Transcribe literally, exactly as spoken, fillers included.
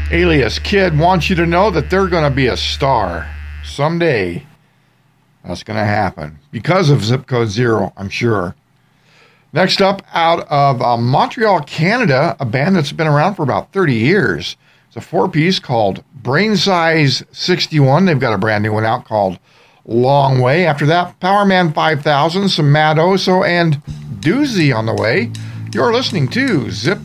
Alias Kid wants you to know that they're going to be a star someday. That's going to happen because of Zip Code Zero, I'm sure. Next up, out of uh, Montreal, Canada, a band that's been around for about thirty years. It's a four-piece called Brain Size sixty-one. They've got a brand new one out called Long Way. After that, Powerman five thousand, some Mad Oso, and Doozy on the way. You're listening to Zip